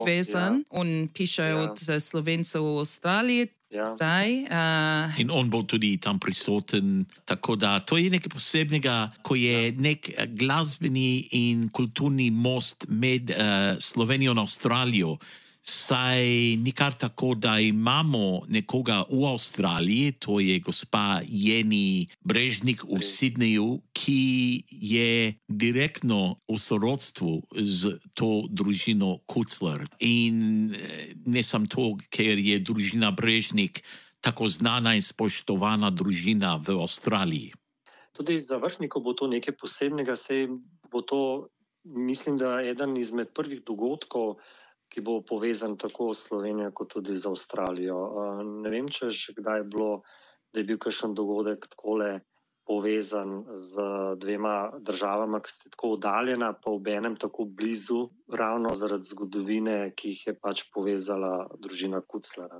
vezan. On piše od Slovencev v Avstraliji. Zdaj. In on bo tudi tam prisoten, tako da to je nekaj posebnega, ko je nek glasbeni in kulturni most med Slovenijo in Avstralijo. Saj nikar tako, da imamo nekoga v Avstraliji, to je gospa Jeni Brežnik v Sydneyju, ki je direktno v sorodstvu z to družino Kucler. In ne samo to, ker je družina Brežnik tako znana in spoštovana družina v Avstraliji. Tudi za vrhnikov bo to nekaj posebnega, saj bo to, mislim, da eden izmed prvih dogodkov, ki bo povezan tako s Slovenijo, kot tudi z Avstralijo. Ne vem, če že kdaj je bilo, da je bil kakšen dogodek takole povezan z dvema državama, ki sta tako oddaljena, pa obenem tako blizu, ravno zaradi zgodovine, ki jih je pač povezala družina Kucler.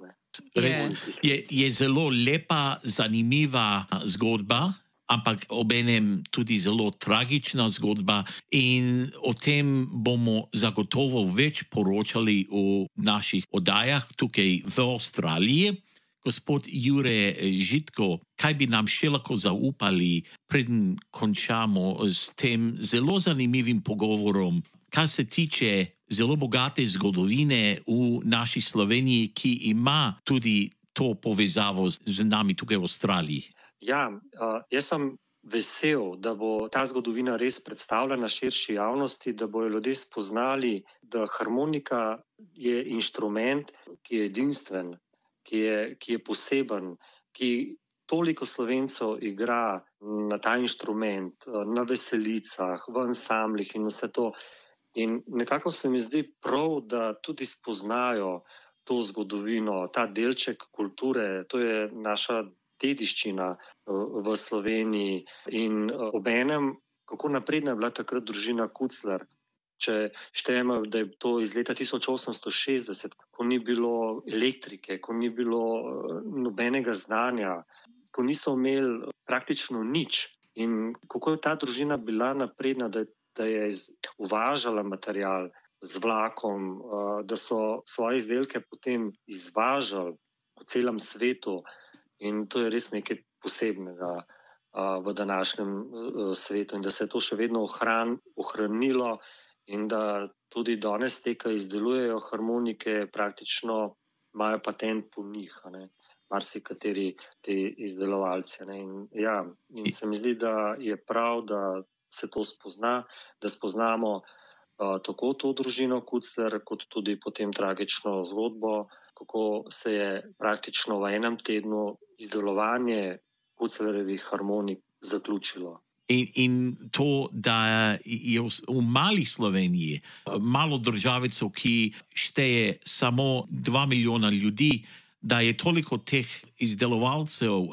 Je zelo lepa, zanimiva zgodba, ampak obenem tudi zelo tragična zgodba in o tem bomo zagotovo več poročali v naših oddajah tukaj v Avstraliji. Gospod Jure Žitko, kaj bi nam še lahko zaupali, preden končamo s tem zelo zanimivim pogovorom, kar se tiče zelo bogate zgodovine v naši Sloveniji, ki ima tudi to povezavo z nami tukaj v Avstraliji? Ja, jaz sem vesel, da bo ta zgodovina res predstavljena širši javnosti, da bojo ljudje spoznali, da harmonika je inštrument, ki je edinstven, ki je poseben, ki toliko Slovencev igra na ta inštrument, na veselicah, v ansamblih in vse to. In nekako se mi zdi prav, da tudi spoznajo to zgodovino, ta delček kulture, to je naša dediščina v Sloveniji in obenem, kako napredna je bila takrat družina Kucler. Če štejemo, da je to iz leta 1860, ko ni bilo elektrike, ko ni bilo nobenega znanja, ko niso imeli praktično nič. In kako je ta družina bila napredna, da je uvažala material z vlakom, da so svoje izdelke potem izvažali po celem svetu. In to je res nekaj posebnega v današnjem svetu in da se je to še vedno ohranilo in da tudi danes te, ki izdelujejo harmonike, praktično imajo patent po njih, marsikateri te izdelovalci. In se mi zdi, da je prav, da se to spozna, da spoznamo tako to družino Kucler, kot tudi potem tragično zgodbo, kako se je praktično v enem tednu izdelovanje Kuclerjevih harmonik zaključilo. In to, da je v mali Sloveniji malo državico, ki šteje samo 2 milijona ljudi, da je toliko teh izdelovalcev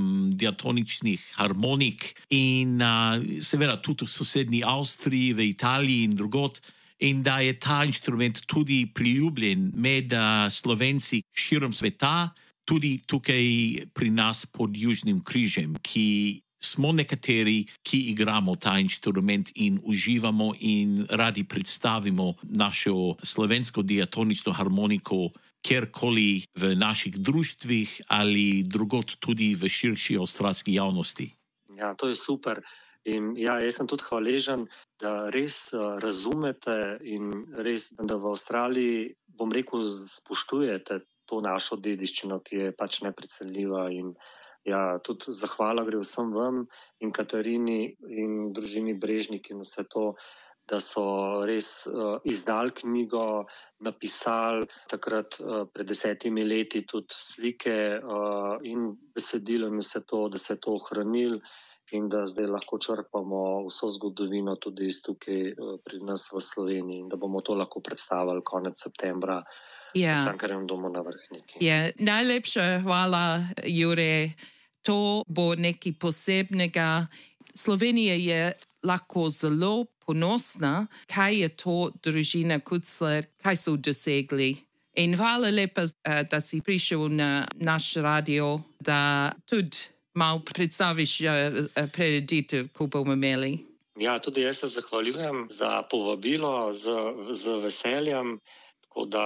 diatoničnih harmonik in seveda tudi v sosednji Avstriji, v Italiji in drugod, in da je ta inštrument tudi priljubljen med Slovenci širom sveta, tudi tukaj pri nas pod Južnim križem, ki smo nekateri, ki igramo ta inštrument in uživamo in radi predstavimo našo slovensko diatonično harmoniko kjerkoli v naših društvih ali drugod tudi v širši avstralski javnosti. Ja, to je super. In ja, jaz sem tudi hvaležen, da res razumete in res, da v Avstraliji, bom rekel, spoštujete to našo dediščino, ki je pač neprecenljiva. In ja, tudi zahvala gre vsem vam in Katarini in družini Brežnik in vse to, da so res izdali knjigo, napisali takrat pred 10 leti tudi slike in besedilo in vse to, da se je to ohranilo in da zdaj lahko črpamo vso zgodovino tudi iz tukaj pri nas v Sloveniji in da bomo to lahko predstavili konec septembra v Cankarjevem domu na Vrhniki. Najlepša hvala, Jure. To bo nekaj posebnega. Slovenija je lahko zelo ponosna, kaj je to družina Kucler, kaj so dosegli. In hvala lepa, da si prišel na naš radio, da tudi malo predstaviš prireditev, ko bomo imeli. Ja, tudi jaz se zahvaljujem za povabilo, z veseljem. Tako da